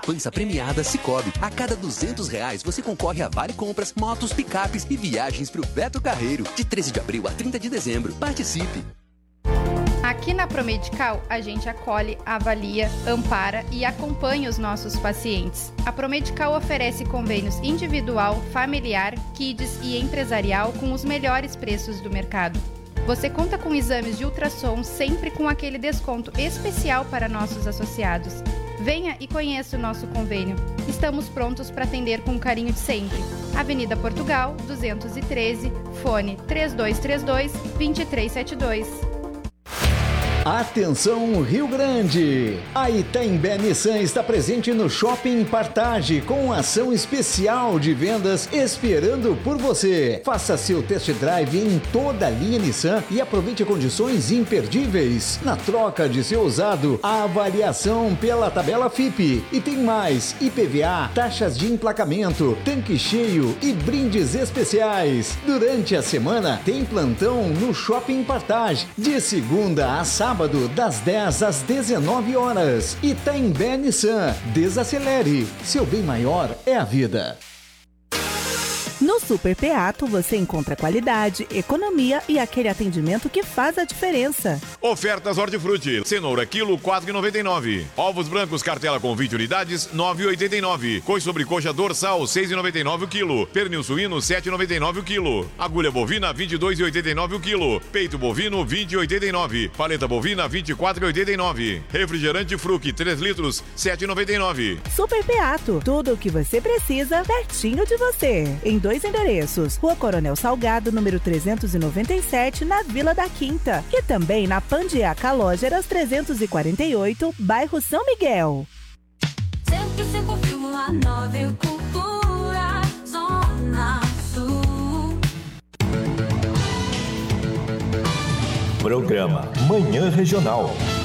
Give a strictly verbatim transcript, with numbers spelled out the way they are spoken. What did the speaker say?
poupança premiada Sicoob. A cada duzentos reais você concorre a vale compras, motos, picapes e viagens pro Beto Carreiro. De treze de abril a trinta de dezembro. Participe! Aqui na Promedical, a gente acolhe, avalia, ampara e acompanha os nossos pacientes. A Promedical oferece convênios individual, familiar, kids e empresarial com os melhores preços do mercado. Você conta com exames de ultrassom sempre com aquele desconto especial para nossos associados. Venha e conheça o nosso convênio. Estamos prontos para atender com o carinho de sempre. Avenida Portugal, duzentos e treze, fone três dois três dois, dois três sete dois. Atenção Rio Grande! A Itaimbé Nissan está presente no Shopping Partage com ação especial de vendas esperando por você. Faça seu test drive em toda a linha Nissan e aproveite condições imperdíveis. Na troca de seu usado, a avaliação pela tabela F I P. E tem mais, I P V A, taxas de emplacamento, tanque cheio e brindes especiais. Durante a semana tem plantão no Shopping Partage, de segunda a sábado. Sábado, das dez às dezenove horas. Itaimbé Nissan. Desacelere. Seu bem maior é a vida. No Super Peato você encontra qualidade, economia e aquele atendimento que faz a diferença. Ofertas hortifruti. Cenoura quilo quatro reais e noventa e nove centavos. Ovos brancos cartela com vinte unidades nove reais e oitenta e nove centavos. Cois sobrecoxa dorsal seis reais e noventa e nove centavos o quilo. Pernil suíno sete reais e noventa e nove centavos o quilo. Agulha bovina vinte e dois reais e oitenta e nove centavos o quilo. Peito bovino vinte reais e oitenta e nove centavos. Paleta bovina vinte e quatro reais e oitenta e nove centavos. Refrigerante Fruc três litros sete reais e noventa e nove centavos. Super Peato. Tudo o que você precisa pertinho de você. Em dois endereços, Rua Coronel Salgado, número trezentos e noventa e sete, na Vila da Quinta. E também na Pandiaca Lógeras trezentos e quarenta e oito, bairro São Miguel. cento e cinco vírgula nove Cultura Zona Sul. Programa Manhã Regional.